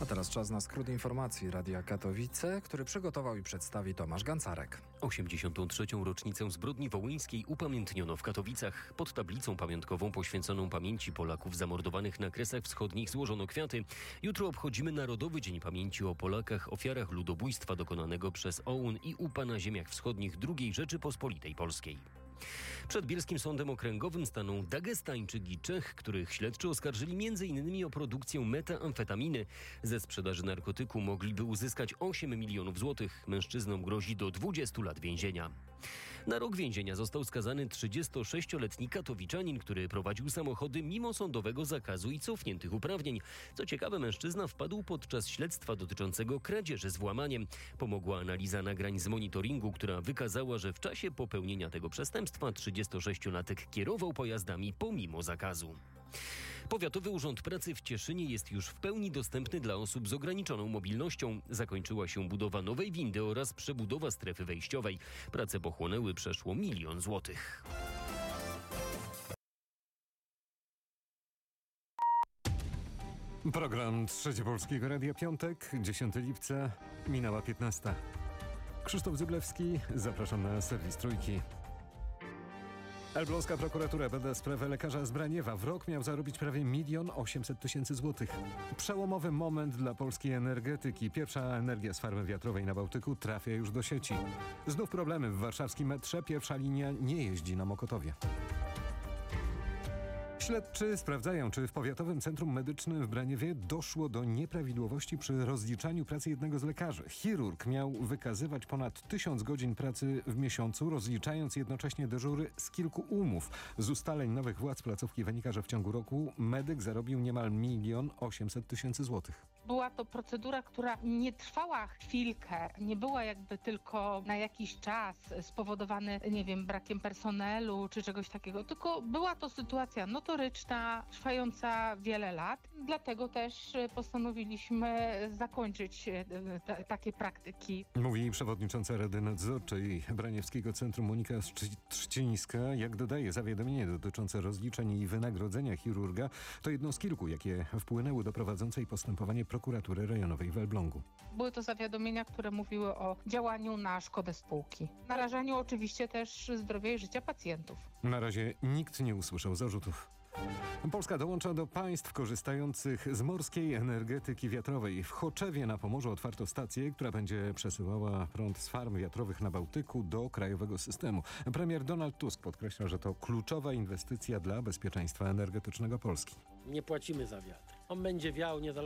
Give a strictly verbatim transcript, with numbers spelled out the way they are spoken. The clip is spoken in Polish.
A teraz czas na skrót informacji Radia Katowice, który przygotował i przedstawi Tomasz Gancarek. osiemdziesiątą trzecią rocznicę zbrodni wołyńskiej upamiętniono w Katowicach. Pod tablicą pamiątkową poświęconą pamięci Polaków zamordowanych na Kresach Wschodnich złożono kwiaty. Jutro obchodzimy Narodowy Dzień Pamięci o Polakach, ofiarach ludobójstwa dokonanego przez O U N i U P A na ziemiach wschodnich drugiej Rzeczypospolitej Polskiej. Przed bielskim sądem okręgowym staną Dagestańczyk i Czech, których śledczy oskarżyli między innymi o produkcję metamfetaminy. Ze sprzedaży narkotyku mogliby uzyskać osiem milionów złotych. Mężczyznom grozi do dwudziestu lat więzienia. Na rok więzienia został skazany trzydziestosześcioletni katowiczanin, który prowadził samochody mimo sądowego zakazu i cofniętych uprawnień. Co ciekawe, mężczyzna wpadł podczas śledztwa dotyczącego kradzieży z włamaniem. Pomogła analiza nagrań z monitoringu, która wykazała, że w czasie popełnienia tego przestępstwa trzydziestosześciolatek kierował pojazdami pomimo zakazu. Powiatowy Urząd Pracy w Cieszynie jest już w pełni dostępny dla osób z ograniczoną mobilnością. Zakończyła się budowa nowej windy oraz przebudowa strefy wejściowej. Prace pochłonęły przeszło milion złotych. Program Trzecie Polskiego Radia Piątek, dziesiątego lipca, minęła piętnasta. Krzysztof Zyblewski, zapraszam na serwis Trójki. Elbląska prokuratura bada sprawę lekarza z Braniewa. W rok miał zarobić prawie milion osiemset tysięcy złotych. Przełomowy moment dla polskiej energetyki. Pierwsza energia z farmy wiatrowej na Bałtyku trafia już do sieci. Znów problemy w warszawskim metrze. Pierwsza linia nie jeździ na Mokotowie. Śledczy sprawdzają, czy w Powiatowym Centrum Medycznym w Braniewie doszło do nieprawidłowości przy rozliczaniu pracy jednego z lekarzy. Chirurg miał wykazywać ponad tysiąc godzin pracy w miesiącu, rozliczając jednocześnie dyżury z kilku umów. Z ustaleń nowych władz placówki wynika, że w ciągu roku medyk zarobił niemal milion osiemset tysięcy złotych. Była to procedura, która nie trwała chwilkę, nie była jakby tylko na jakiś czas spowodowany, nie wiem, brakiem personelu czy czegoś takiego, tylko była to sytuacja notoryczna, trwająca wiele lat. Dlatego też postanowiliśmy zakończyć t- takie praktyki. Mówi przewodnicząca Rady Nadzorczej Braniewskiego Centrum Monika Trzcińska. Jak dodaje, zawiadomienie dotyczące rozliczeń i wynagrodzenia chirurga to jedno z kilku, jakie wpłynęły do prowadzącej postępowanie prokuratury rejonowej w Elblągu. Były to zawiadomienia, które mówiły o działaniu na szkodę spółki. Narażaniu oczywiście też zdrowia i życia pacjentów. Na razie nikt nie usłyszał zarzutów. Polska dołącza do państw korzystających z morskiej energetyki wiatrowej. W Choczewie na Pomorzu otwarto stację, która będzie przesyłała prąd z farm wiatrowych na Bałtyku do krajowego systemu. Premier Donald Tusk podkreśla, że to kluczowa inwestycja dla bezpieczeństwa energetycznego Polski. Nie płacimy za wiatr. On będzie wiał niezależnie